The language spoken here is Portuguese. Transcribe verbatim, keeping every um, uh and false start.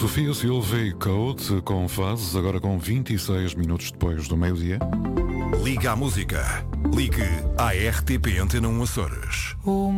Sofia Silva e Code com fases, agora com vinte e seis minutos depois do meio-dia. Liga à música. Ligue à R T P Antena um Açores.